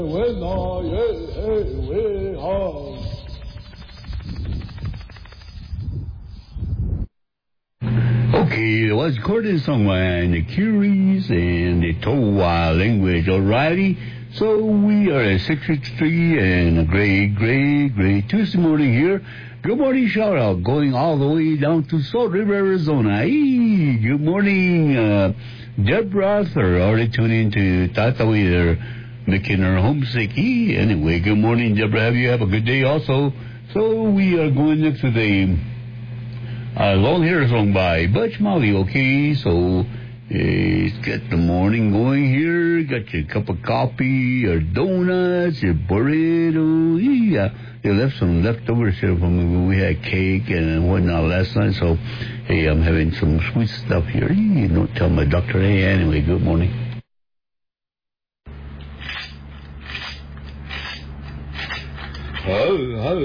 Okay, it was recorded somewhere in the Curies and the Towa language, alrighty? So we are at 663 and a great Tuesday morning here. Good morning, shout out, going all the way down to Salt River, Arizona. Hey, good morning, Deborah, already tuned in to Tatawi there, making her homesick. Anyway, good morning, Deborah. Have a good day also. So we are going next to the Long Hair song by Butch Molly, okay? So it's got the morning going here. Got your cup of coffee, your donuts, your burrito. Yeah, they left some leftovers here from when we had cake and whatnot last night. So, hey, I'm having some sweet stuff here. Don't tell my doctor. Hey, anyway, good morning. Oh.